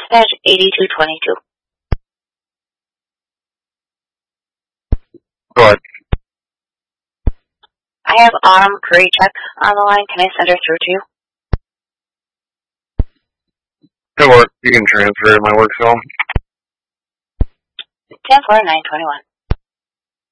Dispatch 8222. Go ahead. I have Autumn Kurichek on the line. Can I send her through to you? Good work. You can transfer to my work cell. 10-4-921.